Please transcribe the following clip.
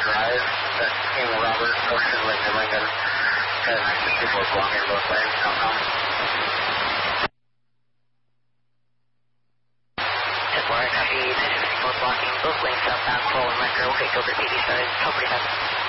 Drive. That's King Robert, Ocean, Lincoln. And 64 blocking both lanes, southbound. 10-4, copy, 64 blocking both lanes southbound, full and record. Okay, go to PD side, 1247.